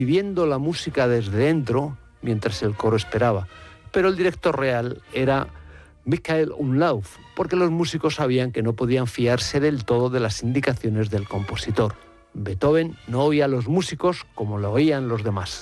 viviendo la música desde dentro mientras el coro esperaba. Pero el director real era Michael Umlauf, porque los músicos sabían que no podían fiarse del todo de las indicaciones del compositor. Beethoven no oía a los músicos como lo oían los demás.